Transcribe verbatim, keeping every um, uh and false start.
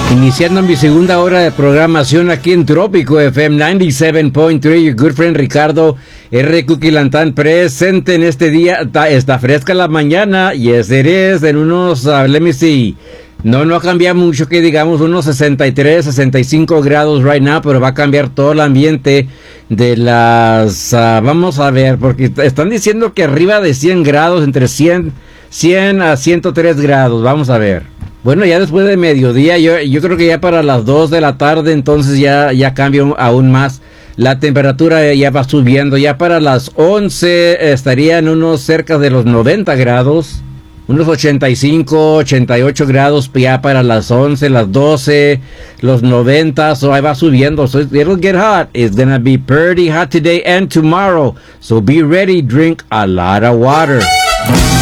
Iniciando mi segunda hora de programación aquí en Trópico F M noventa y siete punto tres, your good friend Ricardo R. Cookie Lantán presente en este día. Está, está fresca la mañana, yes it is, en unos, uh, let me see, no, no cambia mucho que digamos, unos sesenta y tres, sesenta y cinco grados right now, pero va a cambiar todo el ambiente de las, uh, vamos a ver, porque están diciendo que arriba de cien grados, entre cien, cien a ciento tres grados, vamos a ver. Bueno, ya después de mediodía, yo, yo creo que ya para las dos de la tarde, entonces ya, ya cambia aún más. La temperatura ya va subiendo. Ya para las once estarían unos cerca de los noventa grados. Unos ochenta y cinco, ochenta y ocho grados ya para las once, las doce, los noventa. So ahí va subiendo. So it'll get hot. It's gonna be pretty hot today and tomorrow. So be ready. Drink a lot of water.